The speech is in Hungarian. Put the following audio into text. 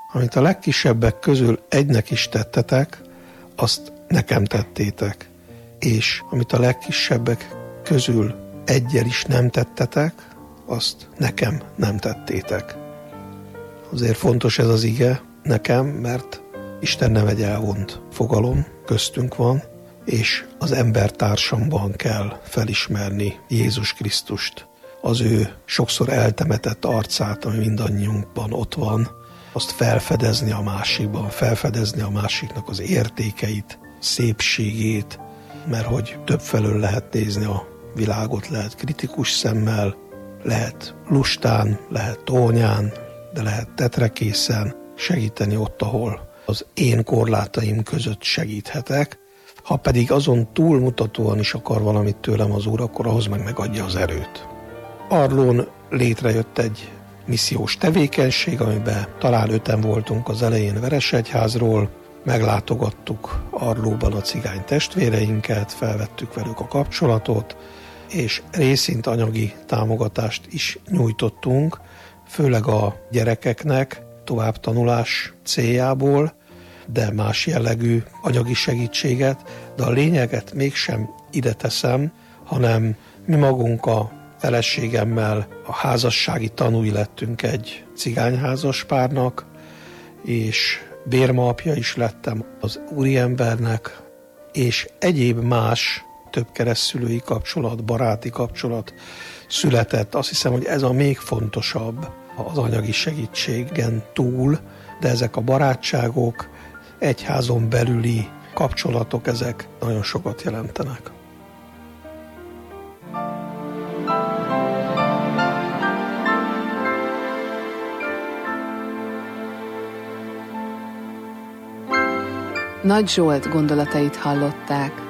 Amit a legkisebbek közül egynek is tettetek, azt nekem tettétek. És amit a legkisebbek közül egyel is nem tettetek, azt nekem nem tettétek. Azért fontos ez az ige nekem, mert Isten nem egy elvont fogalom, köztünk van, és az embertársamban kell felismerni Jézus Krisztust. Az ő sokszor eltemetett arcát, ami mindannyiunkban ott van, azt felfedezni a másikban, felfedezni a másiknak az értékeit, szépségét, mert hogy többfelől lehet nézni a világot, lehet kritikus szemmel, lehet lustán, lehet tónyán, de lehet tetrekészen segíteni ott, ahol az én korlátaim között segíthetek. Ha pedig azon túlmutatóan is akar valamit tőlem az Úr, akkor ahhoz megadja az erőt. Arlón létrejött egy missziós tevékenység, amiben talán 5-en voltunk az elején Veresegyházról, meglátogattuk Arlóban a cigány testvéreinket, felvettük velük a kapcsolatot, és részint anyagi támogatást is nyújtottunk, főleg a gyerekeknek továbbtanulás céljából, de más jellegű anyagi segítséget, de a lényeget mégsem ide teszem, hanem mi magunk a feleségemmel a házassági tanúi lettünk egy cigányházas párnak, és bérma apja is lettem az úriembernek, és egyéb más több keresztszülői kapcsolat, baráti kapcsolat született. Azt hiszem, hogy ez a még fontosabb az anyagi segítségen túl, de ezek a barátságok, egyházon belüli kapcsolatok, ezek nagyon sokat jelentenek. Nagy Zsolt gondolatait hallották.